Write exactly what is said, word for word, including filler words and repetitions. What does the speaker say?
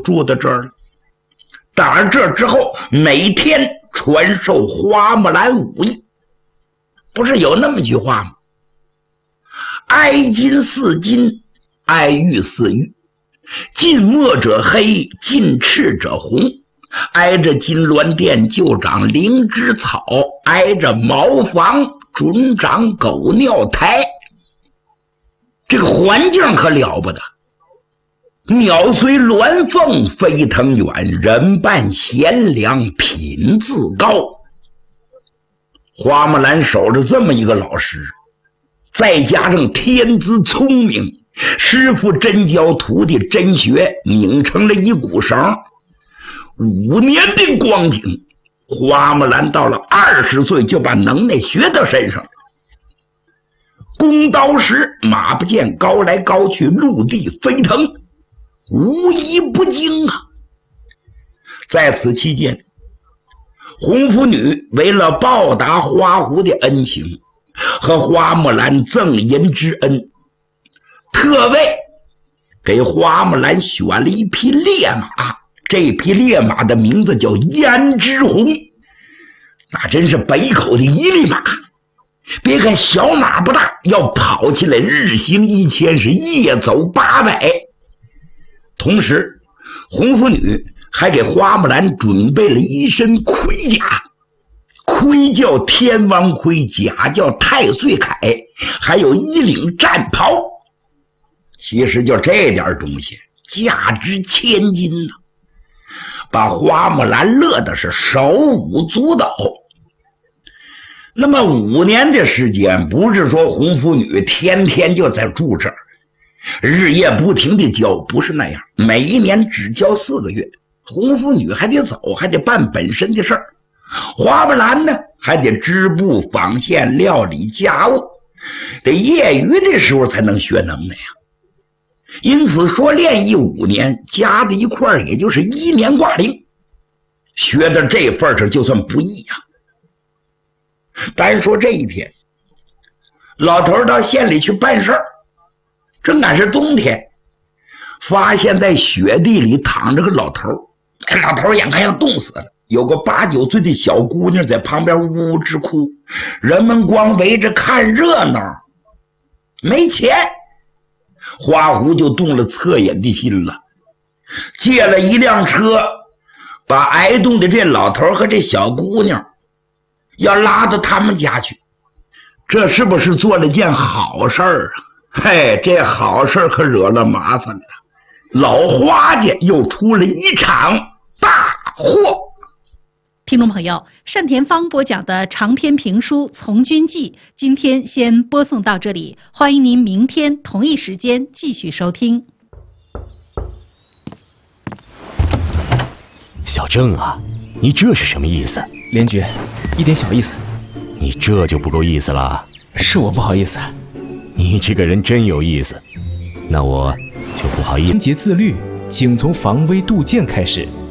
住在这儿了。当然这之后每天传授花木兰武艺。不是有那么句话吗？哀金似金，哀玉似玉，近墨者黑，近赤者红。挨着金銮殿就长灵芝草，挨着茅房准长狗尿苔。这个环境可了不得，鸟随鸾凤飞腾远，人伴贤良品自高。花木兰守着这么一个老师，再加上天资聪明，师傅真教徒弟真学，拧成了一股绳。五年的光景，花木兰到了二十岁就把能耐学到身上了。弓刀石，马不见，高来高去，陆地飞腾，无一不精啊！在此期间，红拂女为了报答花狐的恩情和花木兰赠银之恩，特为给花木兰选了一匹烈马。这匹烈马的名字叫胭脂红，那真是北口的一匹马。别看小马不大，要跑起来日行一千，是夜走八百。同时红拂女还给花木兰准备了一身盔甲，盔叫天王盔，甲叫太岁铠，还有一领战袍。其实就这点东西价值千金呢、啊，把花木兰乐的是手舞足蹈。那么五年的时间，不是说红拂女天天就在住这儿，日夜不停的教，不是那样。每一年只教四个月，红拂女还得走，还得办本身的事儿。花木兰呢，还得织布、纺线、料理家务，得业余的时候才能学能耐呀。因此说练艺五年，加在一块儿也就是一年挂零，学到这份上就算不易呀、啊。单说这一天，老头到县里去办事儿，正赶是冬天，发现在雪地里躺着个老头。哎，老头眼看要冻死了，有个八九岁的小姑娘在旁边呜呜直哭，人们光围着看热闹，没钱。花狐就动了恻隐的心了，借了一辆车，把挨冻的这老头和这小姑娘要拉到他们家去。这是不是做了件好事儿啊？嘿，这好事可惹了麻烦了，老花家又出了一场大祸。 听众朋友，单田芳播讲的长篇评书《从军记》今天先播送到这里，欢迎您明天同一时间继续收听。 小郑啊，你这是什么意思？ 连局，一点小意思。 你这就不够意思了。 是我不好意思。 你这个人真有意思。那我就不好意思。 贞洁自律，请从防微杜渐开始。